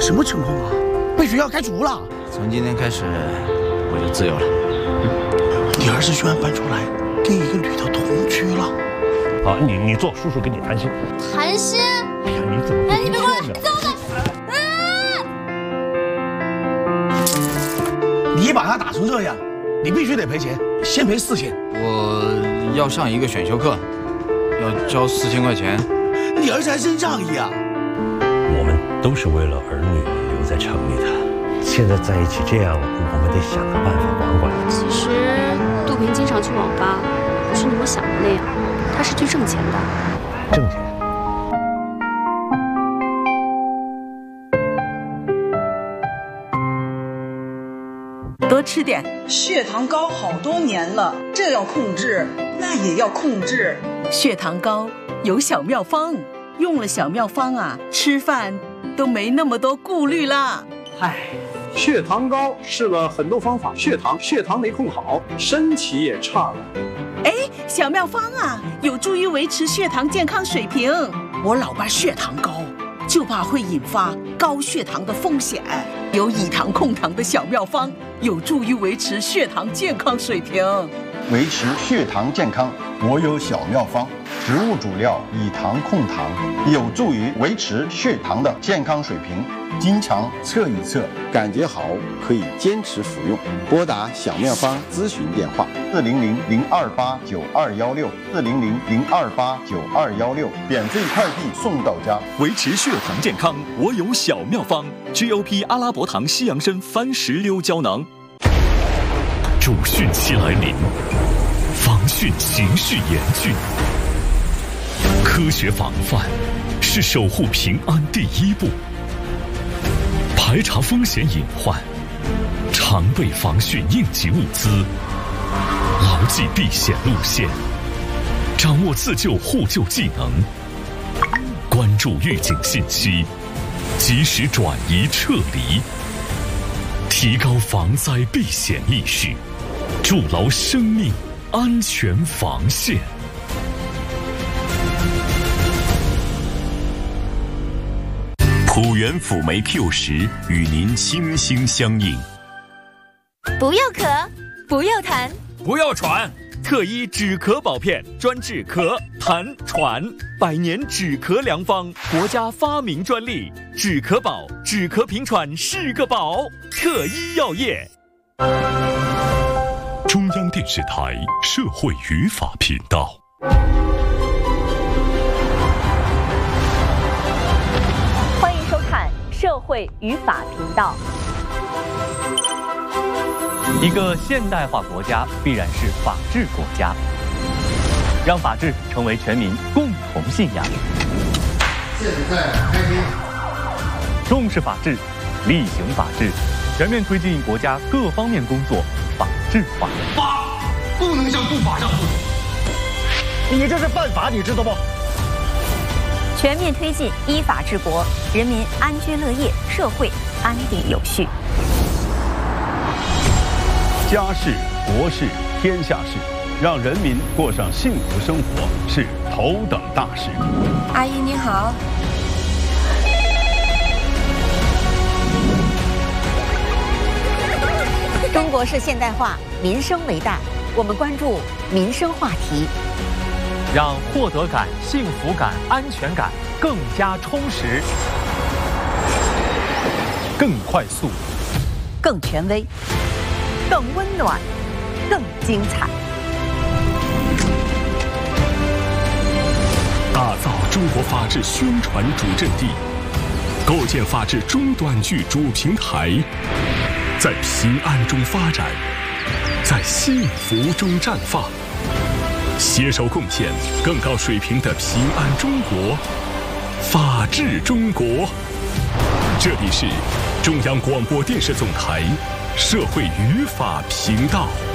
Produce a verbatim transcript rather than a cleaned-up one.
什么情况啊？被学校开除了？ 从今天开始，我就自由了。 你儿子居然搬出来跟一个女的同居了？ 好，你你坐，叔叔跟你谈心。 谈心？ 哎呀，你怎么？ 哎，你别过来，走开！ 啊！你把他打成这样，你必须得赔钱，先赔四千。 我要上一个选修课，要交四千块钱。 你儿子还真仗义啊！ 我们都是为了儿女留在城里的，现在在一起这样，我们得想个办法管管。 其实杜平经常去网吧，不是你们想的那样，他是去挣钱的。 挣钱？ 多吃点。 血糖高好多年了，这要控制，那也要控制。 血糖高有小妙方，用了小妙方啊，吃饭都没那么多顾虑啦。 唉，血糖高试了很多方法，血糖血糖没控好，身体也差了。 哎，小妙方啊，有助于维持血糖健康水平。我老爸血糖高，就怕会引发高血糖的风险。有以糖控糖的小妙方，有助于维持血糖健康水平。 维持血糖健康，我有小妙方。植物主料以糖控糖，有助于维持血糖的健康水平。经常测一测， 感觉好可以坚持服用。拨打小妙方咨询电话： 四零零零二八九二幺六，四零零零二八九二幺六，免费快递送到家。 维持血糖健康，我有小妙方 ：G O P 阿拉伯糖西洋参番石榴胶囊。 主汛期来临，防汛形势严峻。科学防范是守护平安第一步，排查风险隐患，常备防汛应急物资，牢记避险路线，掌握自救互救技能，关注预警信息，及时转移撤离，提高防灾避险意识，筑牢生命安全防线。浦原辅酶 Q 十与您心心相印。 不要咳，不要痰， 不要喘，特医止咳宝片专治咳、痰、喘，百年止咳良方，国家发明专利，止咳宝，止咳平喘是个宝。特医药业。 中央电视台社会语法频道。 社会语法频道。 一个现代化国家必然是法治国家，让法治成为全民共同信仰。 现在开庭。 重视法治，厉行法治，全面推进国家各方面工作法治化。 法不能向不法让步， 你这是犯法，你知道不？ 全面推进依法治国，人民安居乐业，社会安定有序。 家事、国事、天下事，让人民过上幸福生活是头等大事。 阿姨你好。 中国式现代化，民生为大，我们关注民生话题。 让获得感、幸福感、安全感更加充实、 更快速、 更权威、更温暖、更精彩。 打造中国法治宣传主阵地，构建法治中短剧主平台，在平安中发展，在幸福中绽放。携手贡献更高水平的平安中国、法治中国。这里是中央广播电视总台社会语法频道。